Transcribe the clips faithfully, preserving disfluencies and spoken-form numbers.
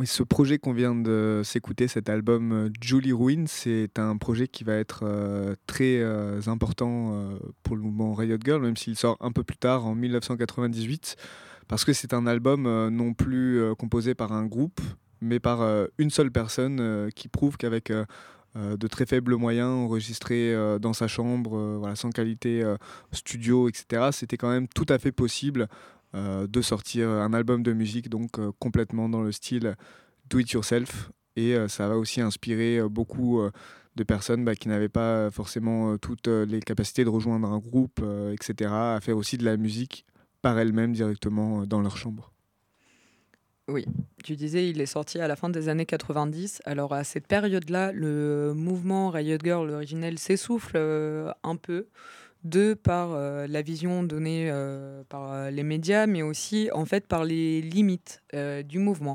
Oui, ce projet qu'on vient de s'écouter, cet album, heu, Julie Ruin, c'est un projet qui va être, heu, très, heu, important, heu, pour le mouvement Riot Grrrl, même s'il sort un peu plus tard, en mille neuf cent quatre-vingt-dix-huit. Parce que c'est un album, heu, non plus, heu, composé par un groupe, mais par, heu, une seule personne, heu, qui prouve qu'avec, heu heu, de très faibles moyens, enregistrés, heu, dans sa chambre, heu, voilà, sans qualité, heu, studio et cetera, c'était quand même tout à fait possible, heu, de sortir un album de musique donc heu, complètement dans le style do it yourself et heu, ça va aussi inspirer, heu, beaucoup, heu, de personnes, bah, qui n'avaient pas forcément, heu, toutes, heu, les capacités de rejoindre un groupe, heu et cetera, à faire aussi de la musique par elles-mêmes directement, heu, dans leur chambre. Oui, tu disais, il est sorti à la fin des années quatre-vingt-dix. Alors à cette période-là, le mouvement Riot Grrrl originel s'essouffle, heu, un peu, de par, heu, la vision donnée, heu, par, heu, les médias, mais aussi, en fait, par les limites, heu, du mouvement.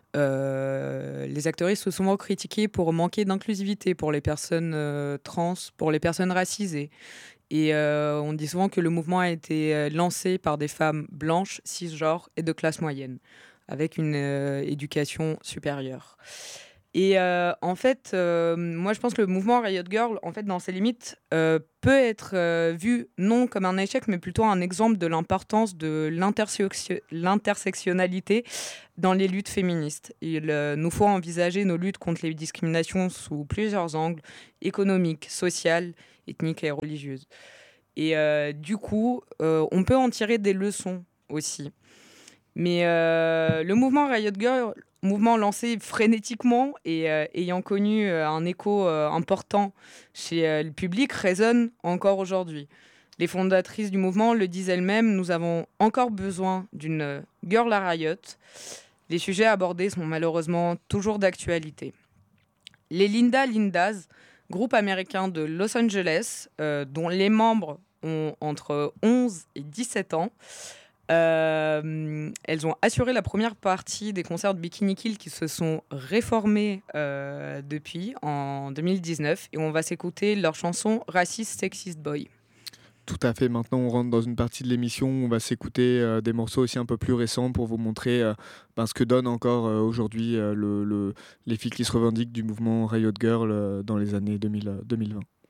Heu, les activistes sont souvent critiqués pour manquer d'inclusivité pour les personnes, heu, trans, pour les personnes racisées et heu, on dit souvent que le mouvement a été, heu, lancé par des femmes blanches, cisgenres et de classe moyenne, avec une, heu, éducation supérieure et heu, en fait, heu, moi je pense que le mouvement Riot Grrrl, en fait, dans ses limites, heu, peut être, heu, vu non comme un échec, mais plutôt un exemple de l'importance de l'interseoxio l'intersectionnalité dans les luttes féministes. Il, heu, nous faut envisager nos luttes contre les discriminations sous plusieurs angles: économiques, sociales, ethniques et religieuses et heu, du coup, heu, on peut en tirer des leçons aussi. Mais heu, le mouvement Riot Grrrl, mouvement lancé frénétiquement et heu, ayant connu, heu, un écho, heu, important chez, heu, le public, résonne encore aujourd'hui. Les fondatrices du mouvement le disent elles-mêmes: «Nous avons encore besoin d'une, heu, Girl à Riot». Les sujets abordés sont malheureusement toujours d'actualité. Les Linda Lindas, groupe américain de Los Angeles, heu, dont les membres ont entre onze et dix-sept ans, hem, elles ont assuré la première partie des concerts de Bikini Kill qui se sont réformés, heu, depuis, en deux mille dix-neuf et on va s'écouter leur chanson Racist Sexist Boy. Tout à fait, maintenant on rentre dans une partie de l'émission où on va s'écouter, heu, des morceaux aussi un peu plus récents pour vous montrer, heu, ben, ce que donne encore, heu, aujourd'hui, heu, le le les filles qui se revendiquent du mouvement Riot Grrrl, heu, dans les années deux mille, heu, deux mille vingt.